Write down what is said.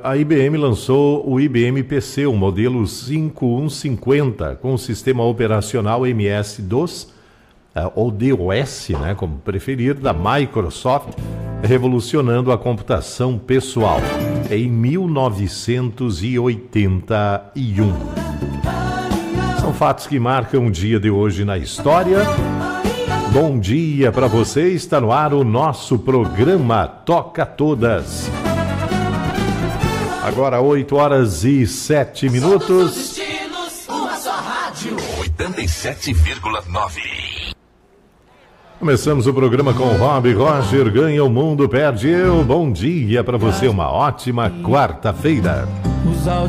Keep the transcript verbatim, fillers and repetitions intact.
A I B M lançou o I B M P C, o modelo cinco mil cento e cinquenta, com o sistema operacional M S DOS, ou DOS, né, como preferir, da Microsoft, revolucionando a computação pessoal, em mil novecentos e oitenta e um. São fatos que marcam o dia de hoje na história. Bom dia para você, está no ar o nosso programa Toca Todas. Agora oito horas e sete minutos. Destinos, uma só rádio. oitenta e sete vírgula nove. Começamos o programa com Rob Roger, ganha o mundo, perde eu. Bom dia para você, uma ótima quarta-feira.